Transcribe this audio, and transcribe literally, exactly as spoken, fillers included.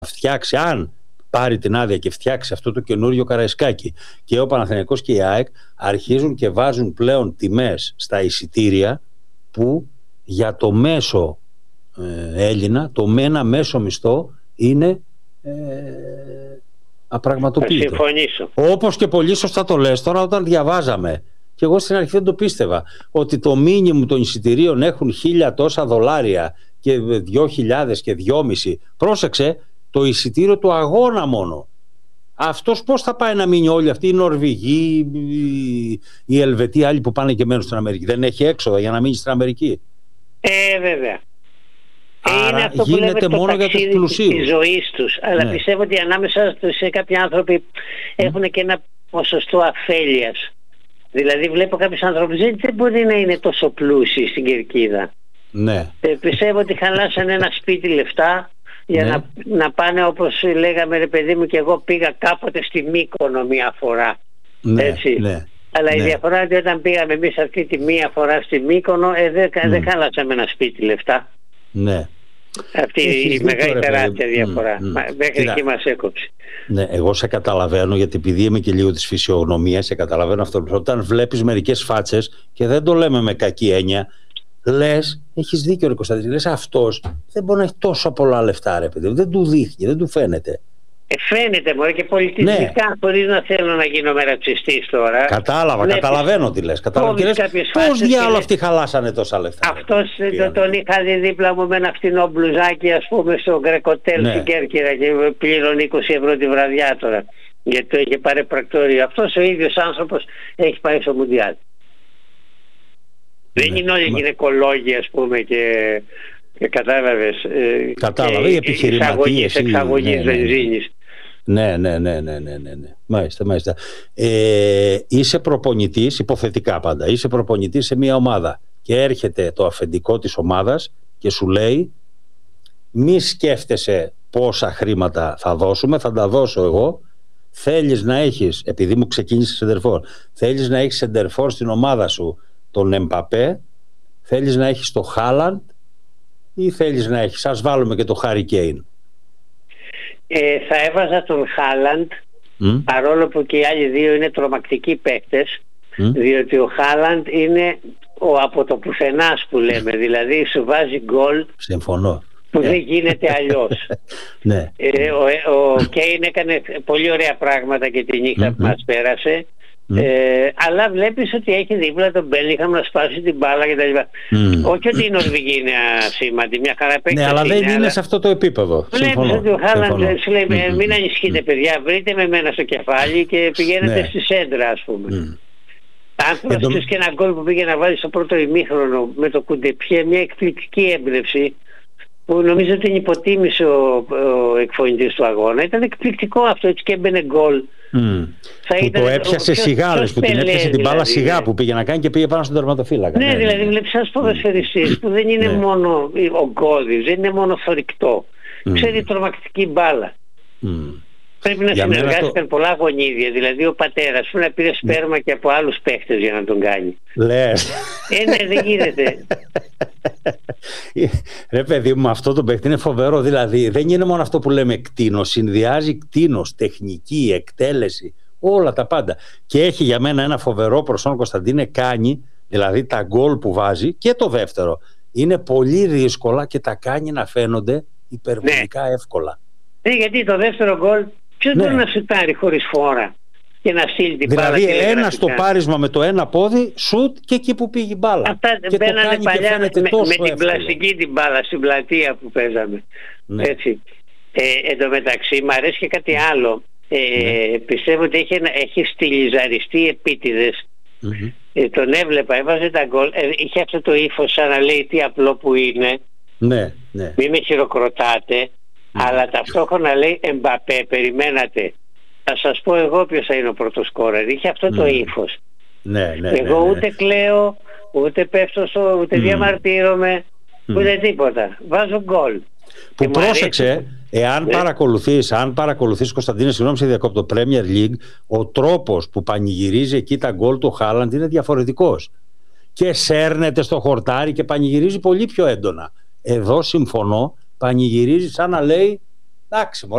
φτιάξει, αν πάρει την άδεια και φτιάξει αυτό το καινούριο Καραϊσκάκι, και ο Παναθηναϊκός και η ΑΕΚ αρχίζουν και βάζουν πλέον τιμές στα εισιτήρια που για το μέσο ε, Έλληνα, το με ένα μέσο μισθό είναι ε, απραγματοποιητό. Θα συμφωνήσω. Όπως και πολύ σωστά το λες τώρα, όταν διαβάζαμε, και εγώ στην αρχή δεν το πίστευα, ότι το μίνιμουμ των εισιτηρίων έχουν χίλια τόσα δολάρια και δυο χιλιάδες και δυόμιση. Πρόσεξε, το εισιτήριο του αγώνα μόνο. Αυτός πώς θα πάει να μείνει όλοι αυτοί, οι Νορβηγοί, οι Ελβετοί, άλλοι που πάνε και μένουν στην Αμερική? Δεν έχει έξοδα για να μείνει στην Αμερική. Ε, βέβαια. Άρα είναι αυτό γίνεται που μόνο για τους πλουσίους. Της ζωής τους. Αλλά ναι. Πιστεύω ότι ανάμεσα σε κάποιοι άνθρωποι έχουν και ένα ποσοστό αφέλειας. Δηλαδή βλέπω κάποιους ανθρώπους δεν μπορεί να είναι τόσο πλούσιοι στην Κερκίδα. Ναι. Ε, πιστεύω ότι χαλάσανε ένα σπίτι λεφτά για ναι. να, να πάνε, όπως λέγαμε ρε παιδί μου, και εγώ πήγα κάποτε στη Μύκονο μία φορά. Ναι, έτσι. Ναι. Αλλά ναι. η διαφορά είναι ότι όταν πήγαμε εμείς αυτή τη μία φορά στη Μύκονο ε, δεν mm. δε χαλάσαμε ένα σπίτι λεφτά. Ναι. Αυτή Έχεις η μεγάλη τεράστια διαφορά. Mm, mm. Μέχρι εκεί μας έκοψε. Ναι, εγώ σε καταλαβαίνω, γιατί επειδή είμαι και λίγο της φυσιογνωμίας, σε καταλαβαίνω αυτό. Όταν βλέπεις μερικές φάτσες, και δεν το λέμε με κακή έννοια, λες, έχεις δίκιο ρε Κωνσταντίνε, λες αυτός δεν μπορεί να έχει τόσο πολλά λεφτά ρε παιδί, δεν του δείχνει, δεν του φαίνεται. Ε, φαίνεται μωρέ, και πολιτιστικά, ναι. Χωρίς να θέλω να γίνω ρατσιστής τώρα. Κατάλαβα, βλέπεις, καταλαβαίνω τι λες. Καταλαβαίνω και λες, πώς διάλογο αυτοί χαλάσανε τόσα λεφτά. Αυτός το, τον είχα δει δίπλα μου με ένα φτηνό μπλουζάκι, ας πούμε, στο Γκρεκοτέλ ναι. στην Κέρκυρα, και πλήρωνε είκοσι ευρώ τη βραδιά τώρα. Γιατί το είχε πάρει πρακτορείο. Αυτός ο ίδιος άνθρωπος έχει πάει στο Μουντιάλ. Δεν ναι, είναι όλοι οι γυναικολόγοι, ας πούμε, και, και κατάλαβες. Κατάλαβε, οι επιχειρηματίες. Εξαγωγής ναι, βενζίνης. Ναι, ναι, ναι, ναι, ναι, ναι, ναι. Μάλιστα, μάλιστα. Ε, είσαι προπονητής, υποθετικά πάντα, είσαι προπονητής σε μια ομάδα και έρχεται το αφεντικό της ομάδας και σου λέει, μη σκέφτεσαι πόσα χρήματα θα δώσουμε, θα τα δώσω εγώ. Θέλεις να έχεις, επειδή μου ξεκίνησε σεντερφόρ, θέλεις να έχεις σεντερφόρ στην ομάδα σου τον Εμπαπέ, θέλεις να έχεις το Χάλαντ ή θέλεις να έχεις, ας βάλουμε και το Χάρι Κέιν? Ε, θα έβαζα τον Χάλαντ, mm. παρόλο που και οι άλλοι δύο είναι τρομακτικοί παίκτες, mm. διότι ο Χάλαντ είναι ο από το πουθενάς που λέμε, δηλαδή σου βάζει γκολ. Συμφωνώ. Που yeah. δεν γίνεται αλλιώς. ναι. ε, ο, ο Κέιν έκανε πολύ ωραία πράγματα και τη νύχτα mm-hmm. που μας πέρασε. Mm. Ε, αλλά βλέπεις ότι έχει δίπλα τον Μπέλιγχαμ να σπάσει την μπάλα και τα λοιπά. Mm. Όχι ότι η Νορβηγία είναι ασήμαντη, μια χαρά παίκτης. Ναι, αλλά δεν είναι, αλλά... σε αυτό το επίπεδο. Βλέπεις ότι ο Χάλαντ σου λέει mm-hmm. μην ανησυχείτε παιδιά, βρείτε με μένα στο κεφάλι και πηγαίνετε ναι. στη σέντρα, ας πούμε. Mm. Αν πρόσθεσες και ένα γκολ που πήγε να βάλει στο πρώτο ημίχρονο με το Κουντεπιέ, μια εκπληκτική έμπνευση που νομίζω ότι την υποτίμησε ο, ο εκφωνητής του αγώνα. Ήταν εκπληκτικό αυτό, έτσι, και έμπαινε γκολ. Mm. Που το έπιασε σιγά, που την έπιασε την μπάλα δηλαδή, σιγά, που πήγε να κάνει και πήγε πάνω στον τερματοφύλακα. Ναι, ναι, δηλαδή βλέπεις ένας ποδοσφαιριστής που δεν είναι ναι. μόνο ογκώδης, δεν είναι μόνο θωρηκτό. Mm. Ξέρει τρομακτική μπάλα. Mm. Πρέπει να συνεργάστηκαν το... πολλά γονίδια. Δηλαδή ο πατέρας που να πήρε σπέρμα και από άλλους παίχτες για να τον κάνει. Λες. Ε, ναι, δεν γίνεται. Ρε παιδί μου, αυτό το παίχτη είναι φοβερό. Δηλαδή δεν είναι μόνο αυτό που λέμε κτήνος. Συνδυάζει κτήνος, τεχνική, εκτέλεση, όλα τα πάντα. Και έχει για μένα ένα φοβερό προσόν, Κωνσταντίνε, κάνει, δηλαδή τα γκολ που βάζει και το δεύτερο. Είναι πολύ δύσκολα και τα κάνει να φαίνονται υπερβολικά ναι. εύκολα. Ναι, γιατί το δεύτερο γκολ ποιος ναι. μπορεί να σουτάρει χωρίς φόρα και να στείλει την μπάλα? Δηλαδή ένα στο πάρισμα με το ένα πόδι, σουτ και εκεί που πήγε η μπάλα. Αυτά και μπαίνανε παλιά με, με την πλαστική την μπάλα στην πλατεία που παίζαμε. Ναι. Έτσι. Ε, εν τω μεταξύ μου αρέσει και κάτι άλλο. Ε, ναι. Πιστεύω ότι έχει, έχει στυλιζαριστεί επίτηδες. Mm-hmm. Ε, τον έβλεπα, έβαζε τα γκολ, ε, είχε αυτό το ύφος σαν να λέει τι απλό που είναι. Ναι, ναι. Μην με χειροκροτάτε. Mm. Αλλά ταυτόχρονα λέει Εμπαπέ, περιμένατε. Θα σας πω εγώ ποιος θα είναι ο πρώτος σκόρερ. Είχε αυτό mm. το ύφος. Ναι, ναι, εγώ ναι, ναι. ούτε κλαίω, ούτε πέφτω στο, ούτε mm. διαμαρτύρομαι, mm. ούτε τίποτα. Βάζω γκολ. Που πρόσεξε, εάν ναι. παρακολουθείς, αν παρακολουθείς, Κωνσταντίνε, συγγνώμη σε διακόπτω, το Premier League, ο τρόπος που πανηγυρίζει εκεί τα γκολ του Χάλαντ είναι διαφορετικός. Και σέρνεται στο χορτάρι και πανηγυρίζει πολύ πιο έντονα. Εδώ συμφωνώ. Πανηγυρίζει σαν να λέει Εντάξει,